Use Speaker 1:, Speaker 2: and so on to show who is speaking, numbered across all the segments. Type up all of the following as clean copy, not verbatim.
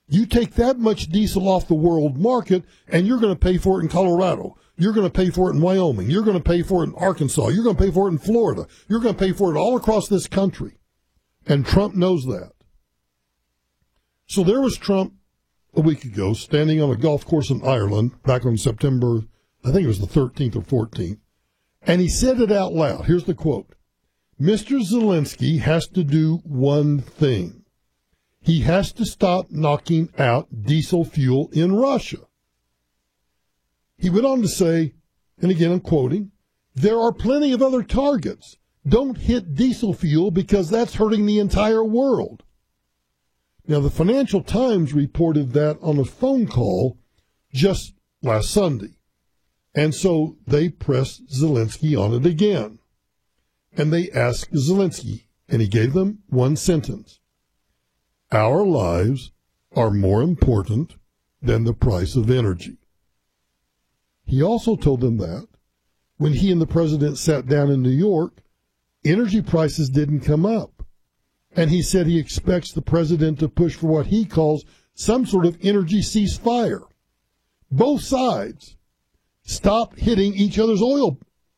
Speaker 1: You take that much diesel off the world market, and you're going to pay for it in Colorado. You're going to pay for it in Wyoming. You're going to pay for it in Arkansas. You're going to pay for it in Florida. You're going to pay for it all across this country. And Trump knows that. So there was Trump a week ago standing on a golf course in Ireland back on September, I think it was the 13th or 14th, and he said it out loud. Here's the quote. Mr. Zelensky has to do one thing. He has to stop knocking out diesel fuel in Russia. He went on to say, and again I'm quoting, there are plenty of other targets. Don't hit diesel fuel because that's hurting the entire world. Now, the Financial Times reported that on a phone call just last Sunday. And so they pressed Zelensky on it again. And they asked Zelensky, and he gave them one sentence. Our lives are more important than the price of energy. He also told them that when he and the president sat down in New York, energy prices didn't come up. And he said he expects the president to push for what he calls some sort of energy ceasefire. Both sides stop hitting each other's oil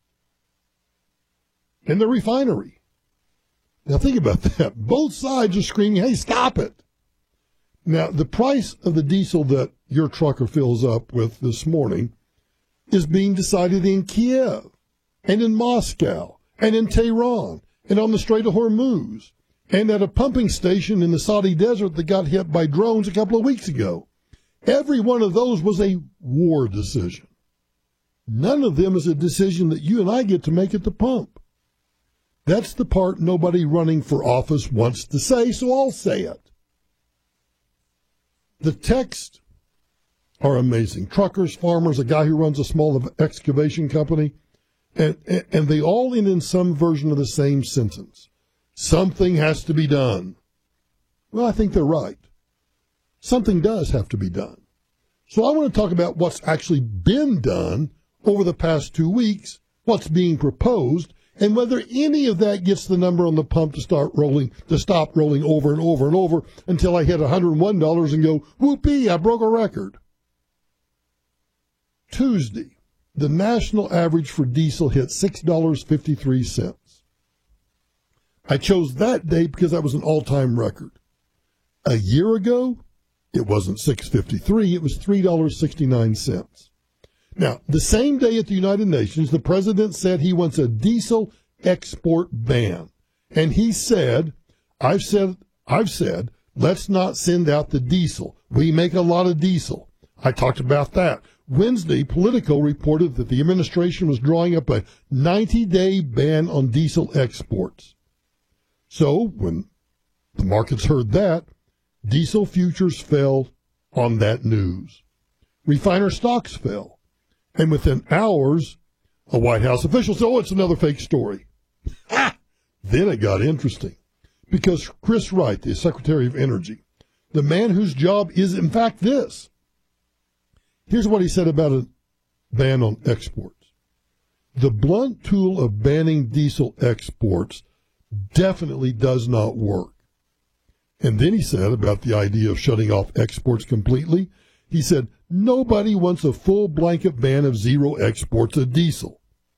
Speaker 1: in the refinery. Now think about that. Both sides are screaming, hey, stop it. Now, the price of the diesel that your trucker fills up with this morning is being decided in Kiev and in Moscow and in Tehran and on the Strait of Hormuz and at a pumping station in the Saudi desert that got hit by drones a couple of weeks ago. Every one of those was a war decision. None of them is a decision that you and I get to make at the pump. That's the part nobody running for office wants to say, so I'll say it. The texts are amazing. Truckers, farmers, a guy who runs a small excavation company, and they all end in some version of the same sentence. Something has to be done. Well, I think they're right. Something does have to be done. So I want to talk about what's actually been done over the past 2 weeks, what's being proposed, and whether any of that gets the number on the pump to stop rolling over and over and over until I hit $101 and go, whoopee, I broke a record. Tuesday, the national average for diesel hit $6.53. I chose that day because that was an all-time record. A year ago, it wasn't $6.53, it was $3.69. Now, the same day at the United Nations, the president said he wants a diesel export ban. And he said, I've said, let's not send out the diesel. We make a lot of diesel. I talked about that. Wednesday, Politico reported that the administration was drawing up a 90-day ban on diesel exports. So, when the markets heard that, diesel futures fell on that news. Refiner stocks fell. And within hours, a White House official said, oh, it's another fake story. Then it got interesting. Because Chris Wright, the Secretary of Energy, the man whose job is, in fact, this. Here's what he said about a ban on exports. The blunt tool of banning diesel exports definitely does not work. And then he said about the idea of shutting off exports completely, he said, nobody wants a full blanket ban of zero exports of diesel.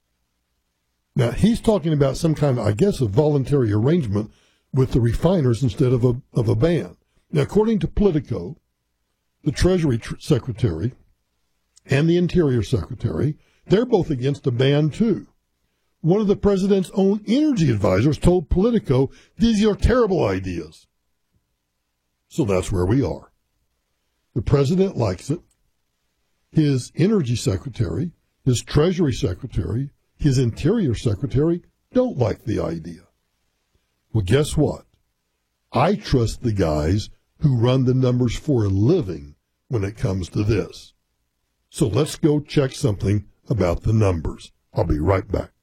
Speaker 1: Now, he's talking about some kind of, I guess, a voluntary arrangement with the refiners instead of a ban. Now, according to Politico, the Treasury Secretary and the Interior Secretary, they're both against a ban, too. One of the president's own energy advisors told Politico, these are terrible ideas. So that's where we are. The president likes it. His energy secretary, his treasury secretary, his interior secretary don't like the idea. Well, guess what? I trust the guys who run the numbers for a living when it comes to this. So let's go check something about the numbers. I'll be right back.